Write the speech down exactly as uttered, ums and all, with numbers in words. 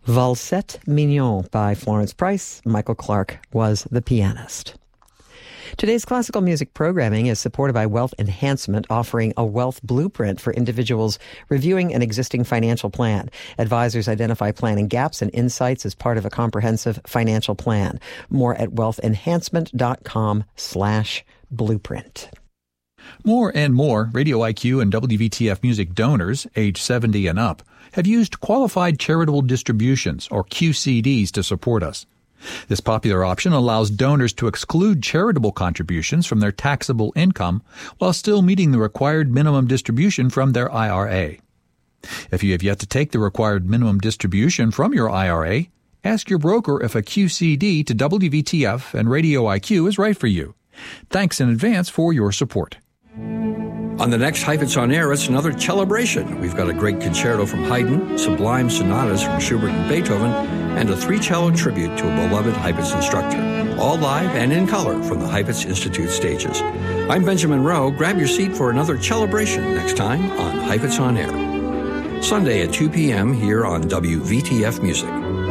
Valsette Mignon by Florence Price. Michael Clark was the pianist. Today's classical music programming is supported by Wealth Enhancement, offering a wealth blueprint for individuals reviewing an existing financial plan. Advisors identify planning gaps and insights as part of a comprehensive financial plan. More at wealthenhancement.com slash blueprint. More and more Radio I Q and W V T F Music donors, age seventy and up, have used Qualified Charitable Distributions, or Q C Ds, to support us. This popular option allows donors to exclude charitable contributions from their taxable income while still meeting the required minimum distribution from their I R A. If you have yet to take the required minimum distribution from your I R A, ask your broker if a Q C D to W V T F and Radio I Q is right for you. Thanks in advance for your support. On the next Heifetz On Air, it's another celebration. We've got a great concerto from Haydn, sublime sonatas from Schubert and Beethoven, and a three-cello tribute to a beloved Heifetz instructor. All live and in color from the Heifetz Institute stages. I'm Benjamin Rowe. Grab your seat for another celebration next time on Heifetz On Air. Sunday at two p.m. here on W V T F Music.